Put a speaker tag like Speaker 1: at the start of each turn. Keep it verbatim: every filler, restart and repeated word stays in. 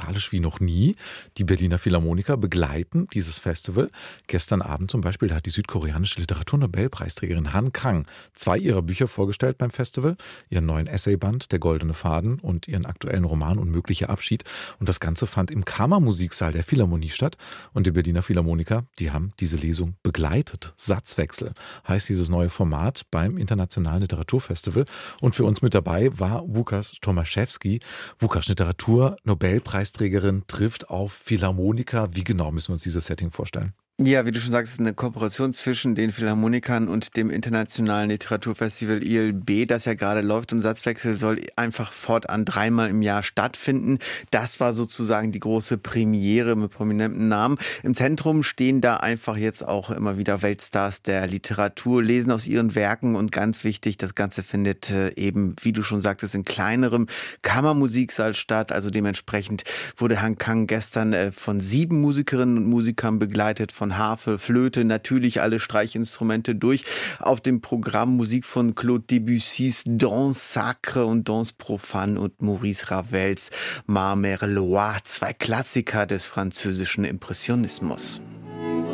Speaker 1: musikalisch wie noch nie. Die Berliner Philharmoniker begleiten dieses Festival. Gestern Abend zum Beispiel, da hat die südkoreanische Literaturnobelpreisträgerin Han Kang zwei ihrer Bücher vorgestellt beim Festival. Ihren neuen Essayband Der goldene Faden und ihren aktuellen Roman Unmöglicher Abschied. Und das Ganze fand im Kammermusiksaal der Philharmonie statt. Und die Berliner Philharmoniker, die haben diese Lesung begleitet. Satzwechsel heißt dieses neue Format beim Internationalen Literaturfestival. Und für uns mit dabei war Łukasz Tomaszewski. Łukasz, Literatur-Nobelpreisträgerin trifft auf Philharmoniker. Wie genau müssen wir uns dieses Setting vorstellen?
Speaker 2: Ja, wie du schon sagst, es ist eine Kooperation zwischen den Philharmonikern und dem Internationalen Literaturfestival I L B, das ja gerade läuft. Und Satzwechsel soll einfach fortan dreimal im Jahr stattfinden. Das war sozusagen die große Premiere mit prominenten Namen. Im Zentrum stehen da einfach jetzt auch immer wieder Weltstars der Literatur, lesen aus ihren Werken. Und ganz wichtig, das Ganze findet eben, wie du schon sagtest, in kleinerem Kammermusiksaal statt. Also dementsprechend wurde Han Kang gestern von sieben Musikerinnen und Musikern begleitet, von Harfe, Flöte, natürlich alle Streichinstrumente durch. Auf dem Programm Musik von Claude Debussys Danse Sacre und Danse Profane und Maurice Ravels Mar Merlois, zwei Klassiker des französischen Impressionismus.